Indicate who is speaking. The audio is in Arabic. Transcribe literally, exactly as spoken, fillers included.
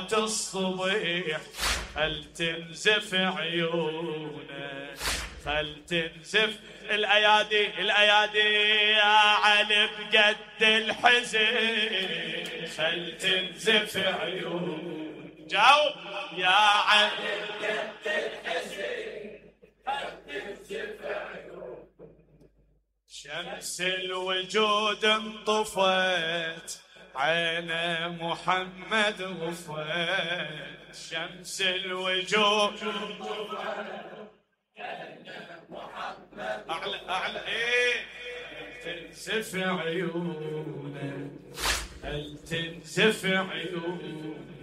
Speaker 1: موت الصبيح خل تنزف عيونه، خل تنزف الأيادي الأيادي يا علي بقد الحزن، خل تنزف عيونه. جاوب يا علي بقد الحزن خل تنزف عيونه. شمس الوجود انطفت عين محمد غفت، شمس الوجود أعلى أعلى إيه تنزف عيونه، هل تنزف عيونه.